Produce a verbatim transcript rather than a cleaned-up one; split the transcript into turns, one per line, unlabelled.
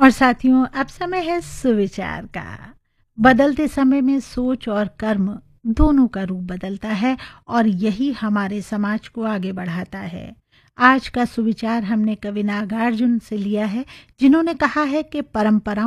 और साथियों, अब समय है सुविचार का। बदलते समय में सोच और कर्म दोनों का रूप बदलता है और यही हमारे समाज को आगे बढ़ाता है। आज का सुविचार हमने कवि नागार्जुन से लिया है, जिन्होंने कहा है कि परंपराओं